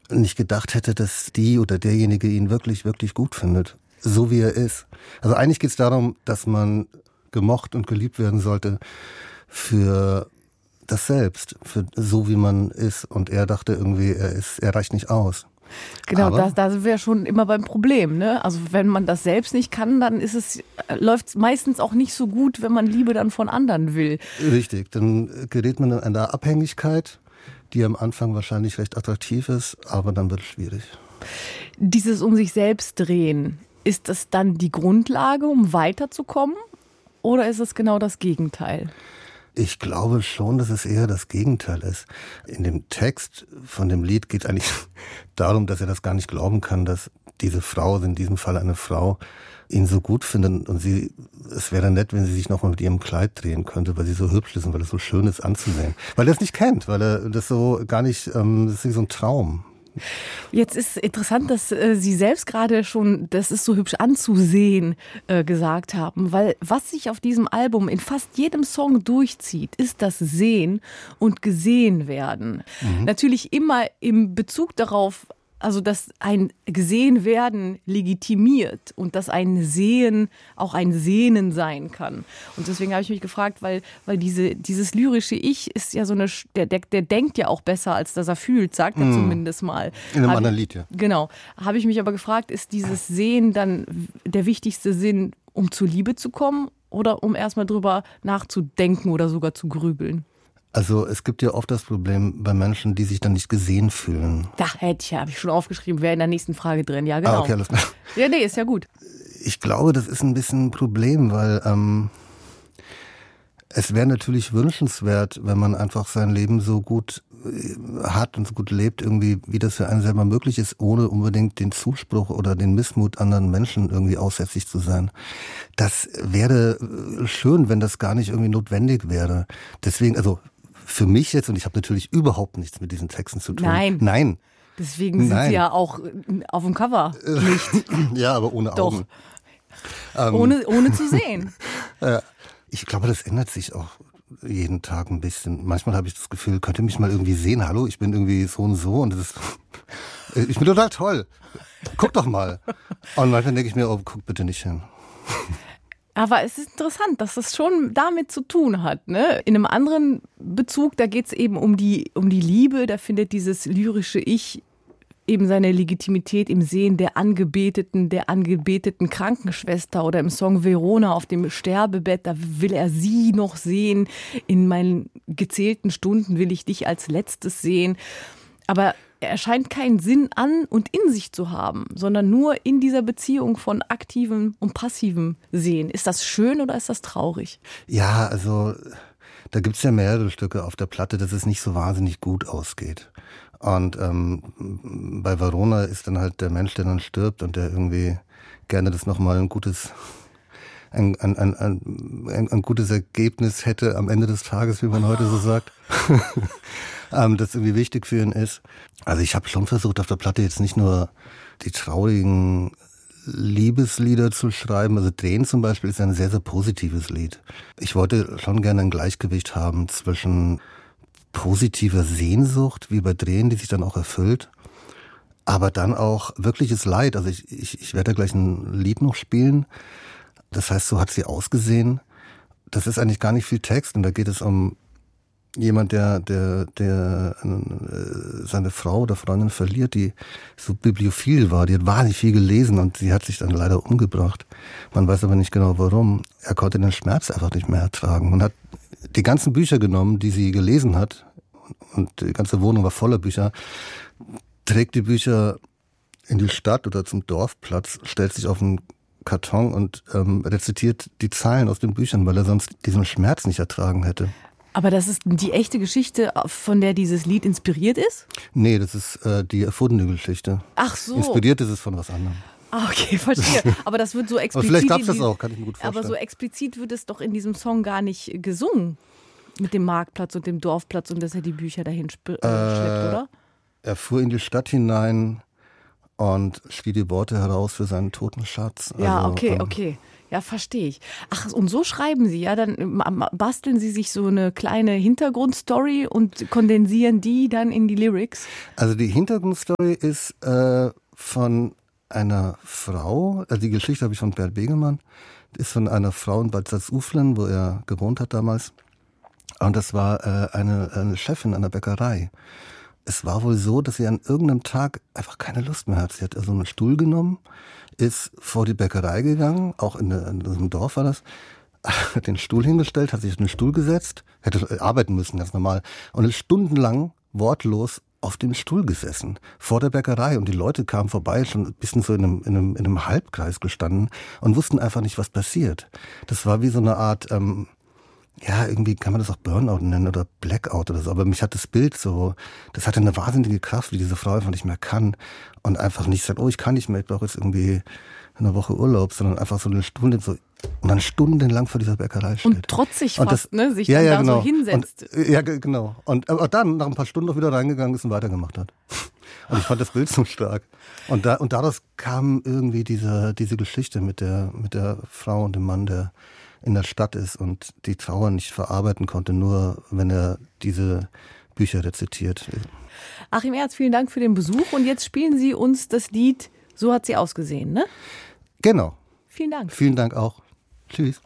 nicht gedacht hätte, dass die oder derjenige ihn wirklich, wirklich gut findet. So wie er ist. Also eigentlich geht es darum, dass man gemocht und geliebt werden sollte für das Selbst, für so wie man ist. Und er dachte irgendwie, er reicht nicht aus. Genau, da sind wir schon immer beim Problem, ne? Also wenn man das selbst nicht kann, dann läuft es meistens auch nicht so gut, wenn man Liebe dann von anderen will. Richtig, dann gerät man in eine Abhängigkeit, die am Anfang wahrscheinlich recht attraktiv ist, aber dann wird es schwierig. Dieses um sich selbst drehen, ist das dann die Grundlage, um weiterzukommen? Oder ist es genau das Gegenteil? Ich glaube schon, dass es eher das Gegenteil ist. In dem Text von dem Lied geht es eigentlich darum, dass er das gar nicht glauben kann, dass diese Frau, in diesem Fall eine Frau, ihn so gut findet und es wäre nett, wenn sie sich nochmal mit ihrem Kleid drehen könnte, weil sie so hübsch ist und weil es so schön ist anzusehen. Weil er es nicht kennt, weil er das so gar nicht, das ist so ein Traum. Jetzt ist interessant, dass Sie selbst gerade schon, das ist so hübsch anzusehen, gesagt haben, weil was sich auf diesem Album in fast jedem Song durchzieht, ist das Sehen und Gesehen werden. Natürlich immer im Bezug darauf, also dass ein Gesehen-Werden legitimiert und dass ein Sehen auch ein Sehnen sein kann. Und deswegen habe ich mich gefragt, weil dieses lyrische Ich ist ja so der denkt ja auch besser, als dass er fühlt, sagt er zumindest mal. In einem anderen Lied, ja. Genau. Habe ich mich aber gefragt, ist dieses Sehen dann der wichtigste Sinn, um zur Liebe zu kommen oder um erstmal drüber nachzudenken oder sogar zu grübeln? Also es gibt ja oft das Problem bei Menschen, die sich dann nicht gesehen fühlen. Da habe ich schon aufgeschrieben, wäre in der nächsten Frage drin. Ja, genau. Okay, alles klar. Ja, nee, ist ja gut. Ich glaube, das ist ein bisschen ein Problem, weil es wäre natürlich wünschenswert, wenn man einfach sein Leben so gut hat und so gut lebt, irgendwie, wie das für einen selber möglich ist, ohne unbedingt den Zuspruch oder den Missmut anderen Menschen irgendwie aussätzlich zu sein. Das wäre schön, wenn das gar nicht irgendwie notwendig wäre. Deswegen, also für mich jetzt, und ich habe natürlich überhaupt nichts mit diesen Texten zu tun. Nein. Deswegen sind sie ja auch auf dem Cover nicht. Ja, aber ohne Doch. Augen. Ohne zu sehen. Ich glaube, das ändert sich auch jeden Tag ein bisschen. Manchmal habe ich das Gefühl, könnt ihr mich mal irgendwie sehen? Hallo, ich bin irgendwie so und so und ich bin total toll. Guck doch mal. Und manchmal denke ich mir, oh, guck bitte nicht hin. Aber es ist interessant, dass das schon damit zu tun hat, ne? In einem anderen Bezug, da geht es eben um die Liebe, da findet dieses lyrische Ich eben seine Legitimität im Sehen der angebeteten Krankenschwester oder im Song Verona auf dem Sterbebett, da will er sie noch sehen, in meinen gezählten Stunden will ich dich als letztes sehen. Aber er scheint keinen Sinn an und in sich zu haben, sondern nur in dieser Beziehung von aktivem und passivem Sehen. Ist das schön oder ist das traurig? Ja, also da gibt's ja mehrere Stücke auf der Platte, dass es nicht so wahnsinnig gut ausgeht. Und bei Verona ist dann halt der Mensch, der dann stirbt und der irgendwie gerne das nochmal ein gutes Ergebnis hätte am Ende des Tages, wie man heute so sagt. Das irgendwie wichtig für ihn ist. Also ich habe schon versucht, auf der Platte jetzt nicht nur die traurigen Liebeslieder zu schreiben. Also Drehen zum Beispiel ist ein sehr, sehr positives Lied. Ich wollte schon gerne ein Gleichgewicht haben zwischen positiver Sehnsucht, wie bei Drehen, die sich dann auch erfüllt, aber dann auch wirkliches Leid. Also ich werde gleich ein Lied noch spielen. Das heißt, so hat sie ausgesehen. Das ist eigentlich gar nicht viel Text und da geht es um jemand, der seine Frau oder Freundin verliert, die so bibliophil war, die hat wahnsinnig viel gelesen und sie hat sich dann leider umgebracht. Man weiß aber nicht genau warum. Er konnte den Schmerz einfach nicht mehr ertragen und hat die ganzen Bücher genommen, die sie gelesen hat, und die ganze Wohnung war voller Bücher, trägt die Bücher in die Stadt oder zum Dorfplatz, stellt sich auf einen Karton und rezitiert die Zeilen aus den Büchern, weil er sonst diesen Schmerz nicht ertragen hätte. Aber das ist die echte Geschichte, von der dieses Lied inspiriert ist? Nee, das ist die erfundene Geschichte. Ach so. Inspiriert ist es von was anderem. Ah, okay, verstehe. Aber das wird so explizit. Aber vielleicht gab es das auch, kann ich mir gut vorstellen. Aber so explizit wird es doch in diesem Song gar nicht gesungen. Mit dem Marktplatz und dem Dorfplatz und dass er die Bücher dahin schleppt, oder? Er fuhr in die Stadt hinein und schrie die Worte heraus für seinen toten Schatz. Ja, also, okay. Ja, verstehe ich. Ach, und so schreiben Sie, ja? Dann basteln Sie sich so eine kleine Hintergrundstory und kondensieren die dann in die Lyrics? Also die Hintergrundstory ist von einer Frau, also die Geschichte habe ich von Bert Begemann, ist von einer Frau in Bad Salzuflen, wo er gewohnt hat damals. Und das war eine Chefin einer Bäckerei. Es war wohl so, dass sie an irgendeinem Tag einfach keine Lust mehr hat. Sie hat also einen Stuhl genommen, ist vor die Bäckerei gegangen, auch in einem Dorf war das, hat den Stuhl hingestellt, hat sich auf den Stuhl gesetzt, hätte arbeiten müssen, ganz normal, und ist stundenlang wortlos auf dem Stuhl gesessen, vor der Bäckerei. Und die Leute kamen vorbei, schon ein bisschen so in einem Halbkreis gestanden und wussten einfach nicht, was passiert. Das war wie so eine Art... ja, irgendwie kann man das auch Burnout nennen oder Blackout oder so. Aber mich hat das Bild so, das hatte eine wahnsinnige Kraft, wie diese Frau einfach nicht mehr kann. Und einfach nicht sagt, oh, ich kann nicht mehr, ich brauche jetzt irgendwie eine Woche Urlaub, sondern einfach so einen Stuhl nimmt so und dann stundenlang vor dieser Bäckerei steht. Und trotzig fast, das, ne, sich ja, dann ja, da genau. so hinsetzt. Und, ja, genau. Und aber dann, nach ein paar Stunden, auch wieder reingegangen ist und weitergemacht hat. Und ich fand das Bild so stark. Und daraus kam irgendwie diese Geschichte mit der Frau und dem Mann, der in der Stadt ist und die Trauer nicht verarbeiten konnte, nur wenn er diese Bücher rezitiert. Achim Erdz, vielen Dank für den Besuch. Und jetzt spielen Sie uns das Lied So hat sie ausgesehen, ne? Genau. Vielen Dank. Vielen Dank auch. Tschüss.